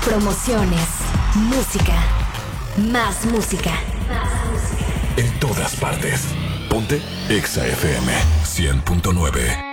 promociones, música, más música. En todas partes. Ponte Exa FM 100.9.